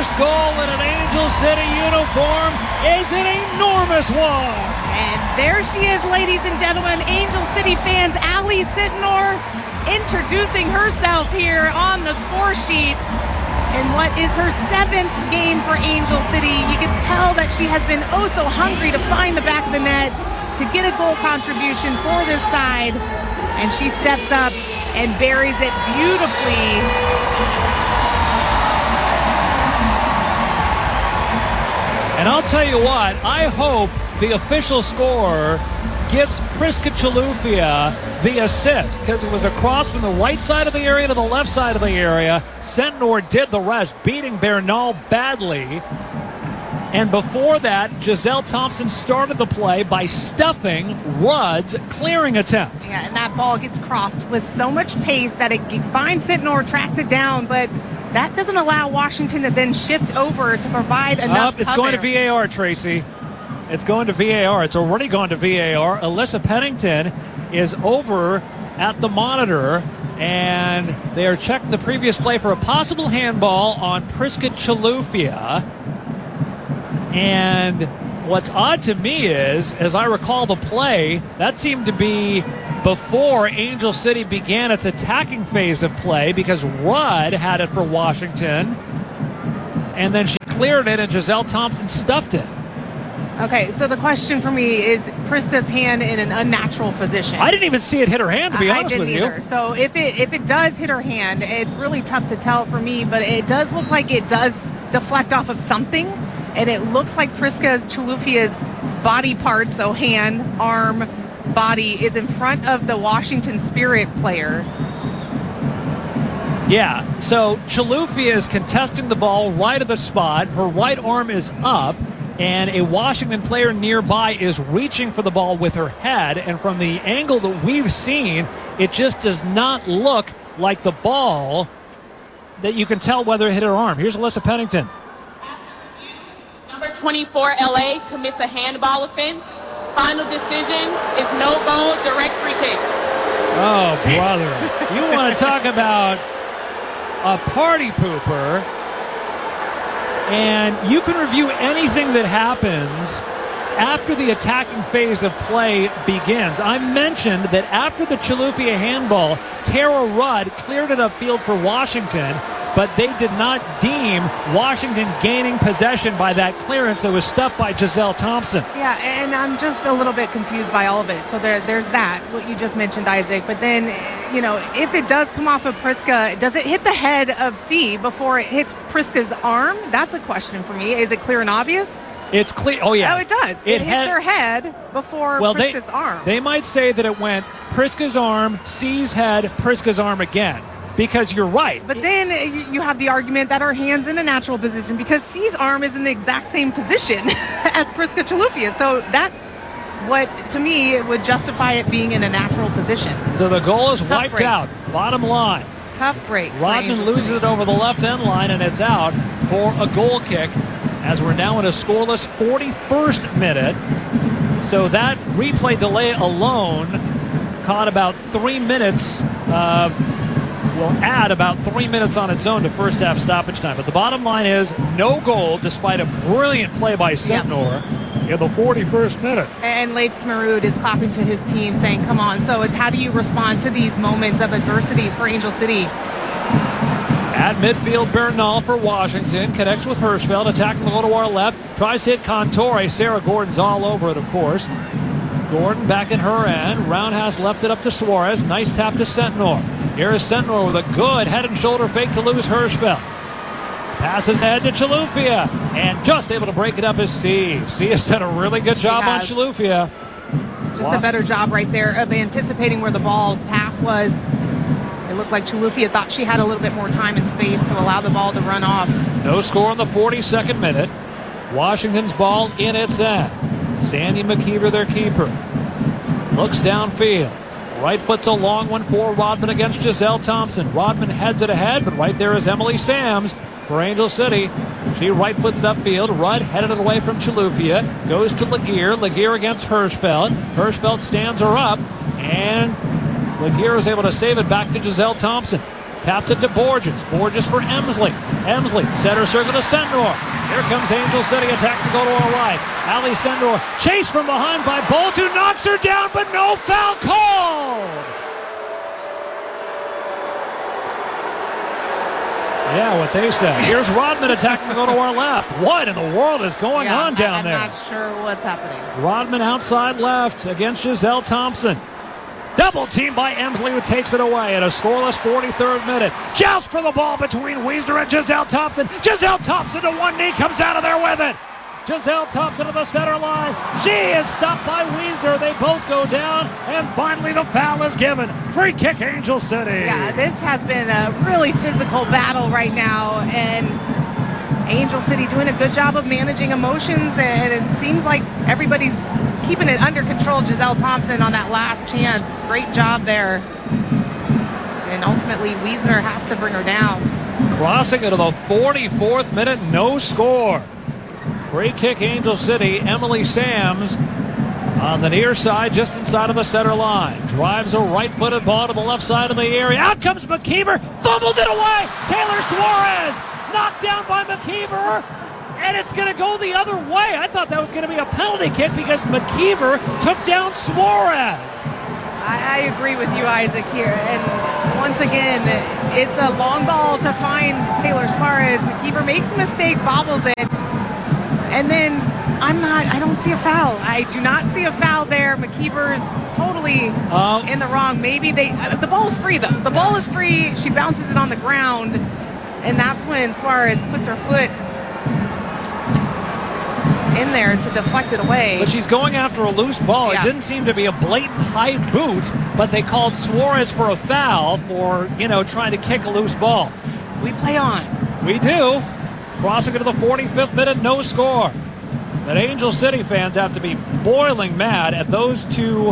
first goal in an Angel City uniform is an enormous one. And there she is, ladies and gentlemen, Angel City fans, Allie Sittenor introducing herself here on the score sheet in what is her 7th game for Angel City. You can tell that she has been oh so hungry to find the back of the net, to get a goal contribution for this side. And she steps up and buries it beautifully. And I'll tell you what, I hope the official score gives Priska Chilufya the assist, because it was across from the right side of the area to the left side of the area. Sentnor did the rest, beating Bernal badly. And before that, Giselle Thompson started the play by stuffing Rudd's clearing attempt. Yeah, and that ball gets crossed with so much pace that it finds Sentnor, tracks it down, but that doesn't allow Washington to then shift over to provide enough It's cover. going to VAR, Tracy. It's going to VAR. It's already gone to VAR. Alyssa Pennington is over at the monitor, and they are checking the previous play for a possible handball on Priska Chilufya. And what's odd to me is, as I recall the play, that seemed to be before Angel City began its attacking phase of play, because Rudd had it for Washington, and then she cleared it and Giselle Thompson stuffed it. Okay, so the question for me is Priska's hand in an unnatural position. I didn't even see it hit her hand, to be honest with you. I didn't either. So if it does hit her hand, it's really tough to tell for me, but it does look like it does deflect off of something, and it looks like Priska Chilufya's body part, so hand, arm, body, is in front of the Washington Spirit player. Yeah, so Chilufya is contesting the ball right at the spot. Her right arm is up, and a Washington player nearby is reaching for the ball with her head. And from the angle that we've seen, it just does not look like the ball that you can tell whether it hit her arm. Here's Alyssa Pennington. Number 24, LA, commits a handball offense. Final decision is no goal, direct free kick. Oh, brother. You want to talk about a party pooper, and you can review anything that happens after the attacking phase of play begins. I mentioned that after the Chilufya handball, Tara Rudd cleared it upfield for Washington, but they did not deem Washington gaining possession by that clearance that was stuffed by Giselle Thompson. Yeah, and I'm just a little bit confused by all of it. So there's that, what you just mentioned, Isaac. But then, you know, if it does come off of Priska, does it hit the head of C before it hits Priska's arm? That's a question for me. Is it clear and obvious? It's clear. Oh, yeah. Oh, it does. It hits her head before Priska's arm. They might say that it went Priska's arm, C's head, Priska's arm again. Because you're right. But then you have the argument that her hand's in a natural position because C's arm is in the exact same position as Priska Chilufya. So that, what to me would justify it being in a natural position. So the goal is wiped out. Bottom line. Tough break. Rodman loses it over the left end line, and it's out for a goal kick as we're now in a scoreless 41st minute. So that replay delay alone caught about 3 minutes will add about 3 minutes on its own to first half stoppage time. But the bottom line is no goal despite a brilliant play by Sentnor in the 41st minute. And Leif Smarud is clapping to his team saying, come on. So it's how do you respond to these moments of adversity for Angel City? At midfield, Bernal for Washington connects with Hirschfeld, attacking the low to our left, tries to hit Contore. Sarah Gordon's all over it, of course. Gordon back in her end. Roundhouse left it up to Suarez. Nice tap to Sentnor. Here is Sentnor with a good head and shoulder fake to lose Hirschfeld. Passes ahead to Chilufya, and just able to break it up is C. C has done a really good job on Chilufya. Just a better job right there of anticipating where the ball path was. It looked like Chilufya thought she had a little bit more time and space to allow the ball to run off. No score in the 42nd minute. Washington's ball in its end. Sandy McKeever, their keeper, looks downfield. Right foot's a long one for Rodman against Giselle Thompson. Rodman heads it ahead, but right there is Emily Sams for Angel City. She right puts it upfield. Rudd headed it away from Chilufya. Goes to Laguerre. Laguerre against Hirschfeld. Hirschfeld stands her up, and Laguerre is able to save it back to Giselle Thompson. Taps it to Borges. Borges for Emsley. Emsley, center circle to Sendor. Here comes Angel City attacking to go to our right. Ali Sendor chased from behind by Bolt, who knocks her down, but no foul called. Yeah, what they said. Here's Rodman attacking to go to our left. What in the world is going on down there? I'm not sure what's happening. Rodman outside left against Giselle Thompson. Double team by Emsley, who takes it away at a scoreless 43rd minute. Joust for the ball between Wiesner and Giselle Thompson. Giselle Thompson to one knee, comes out of there with it. Giselle Thompson to the center line. She is stopped by Wiesner. They both go down, and finally the foul is given. Free kick, Angel City. Yeah, this has been a really physical battle right now, and Angel City doing a good job of managing emotions, and it seems like everybody's keeping it under control. Giselle Thompson on that last chance. Great job there. And ultimately, Wiesner has to bring her down. Crossing into the 44th minute, no score. Free kick, Angel City. Emily Sams on the near side, just inside of the center line. Drives a right-footed ball to the left side of the area. Out comes McKeever. Fumbles it away. Taylor Suarez knocked down by McKeever. And it's going to go the other way. I thought that was going to be a penalty kick because McKeever took down Suarez. I agree with you, Isaac, here. And once again, it's a long ball to find Taylor Suarez. McKeever makes a mistake, bobbles it. And then I don't see a foul. I do not see a foul there. McKeever's totally in the wrong. Maybe the ball is free, though. The ball is free. She bounces it on the ground. And that's when Suarez puts her foot in there to deflect it away. But she's going after a loose ball. Yeah. It didn't seem to be a blatant high boot, but they called Suarez for a foul for, trying to kick a loose ball. We play on. We do. Crossing into the 45th minute, no score. But Angel City fans have to be boiling mad at those two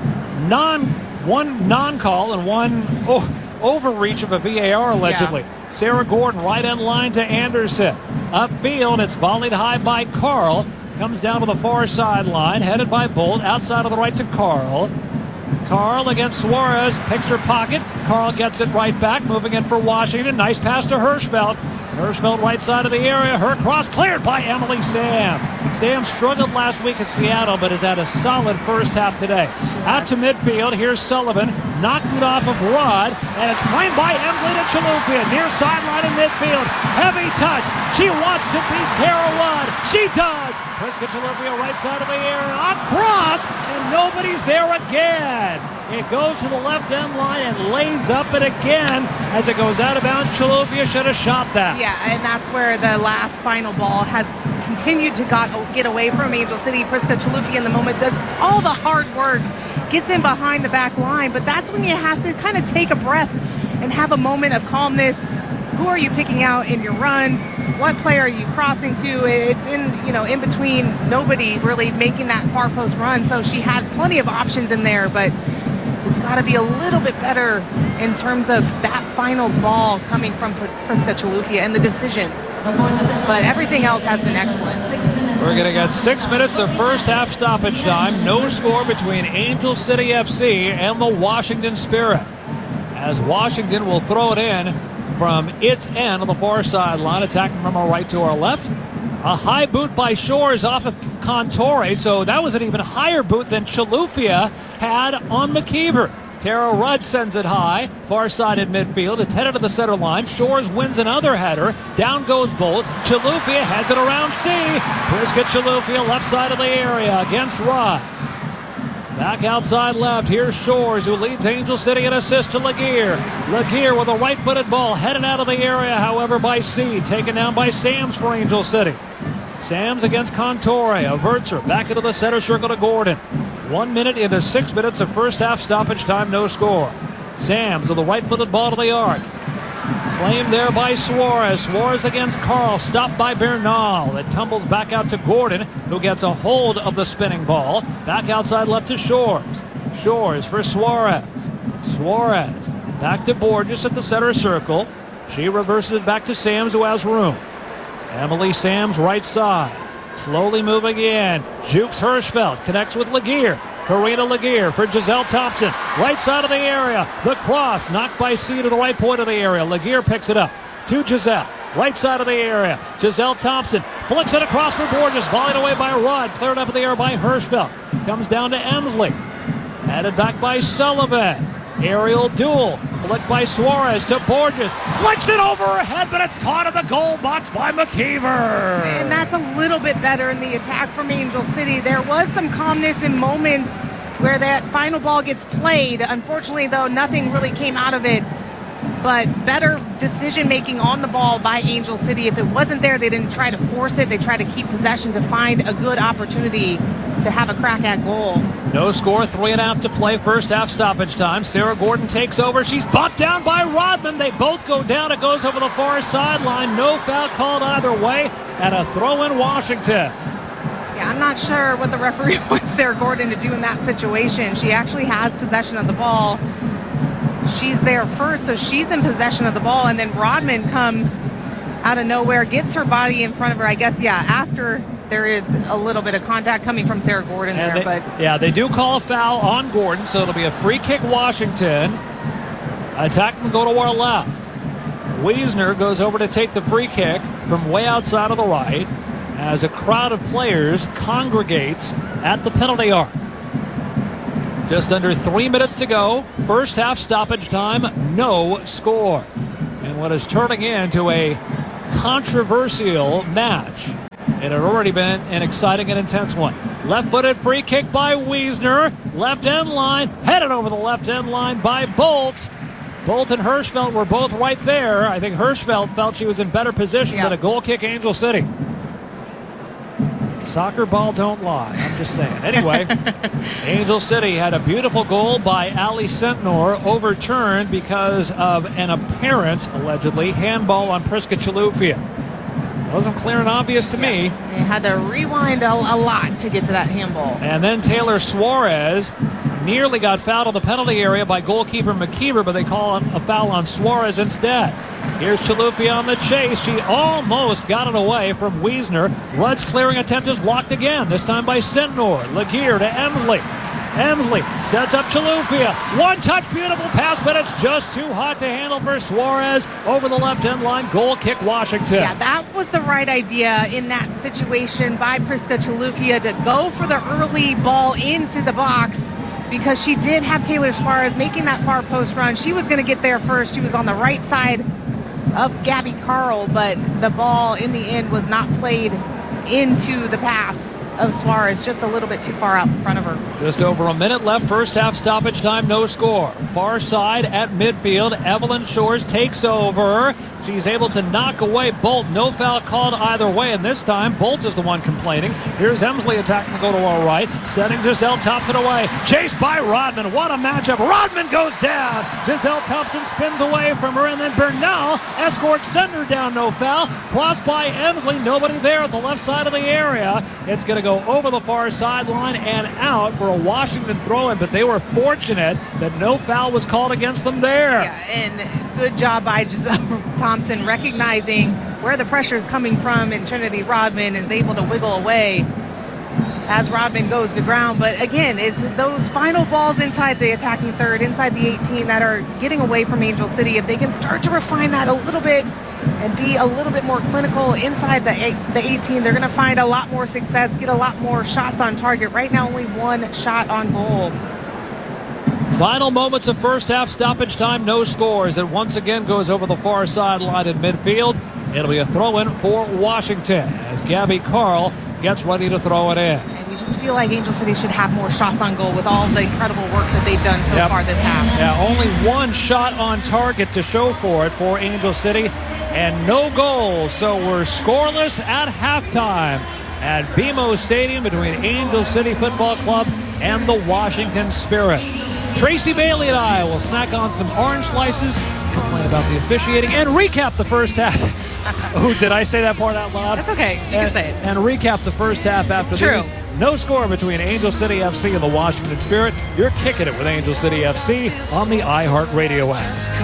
one non-call and one overreach of a VAR, allegedly. Yeah. Sarah Gordon, right end line to Anderson. Upfield, it's volleyed high by Carl. Comes down to the far sideline, headed by Bolt. Outside of the right to Carl. Carl against Suarez, picks her pocket. Carl gets it right back, moving in for Washington. Nice pass to Hirschfeld. Hirschfeld right side of the area. Her cross cleared by Emily Sams. Sams struggled last week in Seattle, but has had a solid first half today. Out to midfield. Here's Sullivan. Knocked it off of Rod, and it's claimed by Emily to Chaloupia. Near sideline in midfield. Heavy touch. She wants to beat Tara Rudd. She does. Priska Chaloupia right side of the area. On cross, and nobody's there again. It goes to the left end line and lays up it again as it goes out of bounds. Chaloupia should have shot that. Yeah, and that's where the last final ball has continued to get away from Angel City. Priska Chaloupia in the moment does all the hard work, gets in behind the back line, but that's when you have to kind of take a breath and have a moment of calmness. Who are you picking out in your runs? What player are you crossing to? It's in between, nobody really making that far post run, so she had plenty of options in there, but it's got to be a little bit better in terms of that final ball coming from Priska Chaloupia and the decisions. But everything else has been excellent. We're going to get 6 minutes of first half stoppage time. No score between Angel City FC and the Washington Spirit, as Washington will throw it in from its end on the far sideline, attacking from our right to our left. A high boot by Shores off of Contore, so that was an even higher boot than Chaloupia had on McKeever. Tara Rudd sends it high, far side in midfield. It's headed to the center line. Shores wins another header. Down goes Bolt. Chaloupia heads it around C. Priska Chaloupia left side of the area against Rudd. Back outside left, here's Shores, who leads Angel City in assist to Laguerre. Laguerre with a right-footed ball, headed out of the area, however, by C. Taken down by Sams for Angel City. Sams against Contore, averts her, back into the center circle to Gordon. 1 minute into 6 minutes of first half stoppage time, no score. Sams with a right-footed ball to the arc. Claimed there by Suarez. Suarez against Carl, stopped by Bernal. It tumbles back out to Gordon, who gets a hold of the spinning ball. Back outside left to Shores. Shores for Suarez. Suarez back to Borges at the center circle. She reverses it back to Sams, who has room. Emily Sams right side. Slowly moving in. Jukes Hirschfeld connects with Laguerre. Karina Laguerre for Giselle Thompson. Right side of the area. The cross knocked by C to the right point of the area. Laguerre picks it up to Giselle. Right side of the area. Giselle Thompson flicks it across for Borges. Volleyed away by Rudd. Cleared up in the air by Hirschfeld. Comes down to Emsley. Added back by Sullivan. Aerial duel. Flicked by Suarez to Borges. Flicks it over her head, but it's caught in the goal box by McKeever. And that's a little bit better in the attack from Angel City. There was some calmness in moments where that final ball gets played. Unfortunately, though, nothing really came out of it. But better decision-making on the ball by Angel City. If it wasn't there, they didn't try to force it. They tried to keep possession to find a good opportunity to have a crack at goal. No score, 3.5 to play. First half stoppage time. Sarah Gordon takes over. She's bumped down by Rodman. They both go down. It goes over the far sideline. No foul called either way. And a throw in Washington. Yeah, I'm not sure what the referee wants Sarah Gordon to do in that situation. She actually has possession of the ball. She's there first, so she's in possession of the ball, and then Rodman comes out of nowhere, gets her body in front of her. I guess, yeah, after there is a little bit of contact coming from Sarah Gordon there. They do call a foul on Gordon, so it'll be a free kick Washington. Attack will go to our left. Wiesner goes over to take the free kick from way outside of the right as a crowd of players congregates at the penalty arc. Just under 3 minutes to go. First half stoppage time, no score. And what is turning into a controversial match. It had already been an exciting and intense one. Left-footed free kick by Wiesner. Left end line, headed over the left end line by Bolt. Bolt and Hirschfeld were both right there. I think Hirschfeld felt she was in better position than a goal kick Angel City. Soccer ball don't lie. I'm just saying. Anyway, Angel City had a beautiful goal by Ali Sentnor, overturned because of an apparent, allegedly, handball on Priska Chilufya. Wasn't clear and obvious to me. They had to rewind a lot to get to that handball. And then Taylor Suarez nearly got fouled in the penalty area by goalkeeper McKeever, but they call a foul on Suarez instead. Here's Chilufya on the chase. She almost got it away from Wiesner. Rudd's clearing attempt is blocked again, this time by Sentnor. Laguerre to Emsley. Emsley sets up Chilufya. One touch, beautiful pass, but it's just too hot to handle for Suarez. Over the left end line, goal kick Washington. Yeah, that was the right idea in that situation by Priska Chilufya to go for the early ball into the box, because she did have Taylor Suarez making that far post run. She was going to get there first. She was on the right side of Gabby Carl, but the ball in the end was not played into the pass of Suarez, just a little bit too far out in front of her. Just over a minute left, first half stoppage time, no score. Far side at midfield, Evelyn Shores takes over. She's able to knock away Bolt. No foul called either way, and this time Bolt is the one complaining. Here's Emsley attacking to go to our right, sending Giselle Thompson away. Chased by Rodman. What a matchup. Rodman goes down. Giselle Thompson spins away from her, and then Bernal escorts Sender down, no foul. Crossed by Emsley. Nobody there at the left side of the area. It's going to go over the far sideline and out for a Washington throw-in, but they were fortunate that no foul was called against them there. Yeah, and good job by Giselle Thompson recognizing where the pressure is coming from, and Trinity Rodman is able to wiggle away as Rodman goes to ground. But again, it's those final balls inside the attacking third, inside the 18, that are getting away from Angel City. If they can start to refine that a little bit and be a little bit more clinical inside the 18, they're going to find a lot more success, get a lot more shots on target. Right now, only one shot on goal. Final moments of first half stoppage time, no scores. It once again goes over the far sideline in midfield. It'll be a throw-in for Washington as Gabby Carl gets ready to throw it in. And you just feel like Angel City should have more shots on goal with all the incredible work that they've done so far this half. Yeah, only one shot on target to show for it for Angel City, and no goals. So we're scoreless at halftime at BMO Stadium between Angel City Football Club and the Washington Spirit. Tracy Bailey and I will snack on some orange slices, complain about the officiating, and recap the first half. Oh, did I say that part out loud? That's okay. You can say it. And recap the first half after these. No score between Angel City FC and the Washington Spirit. You're kicking it with Angel City FC on the iHeartRadio app.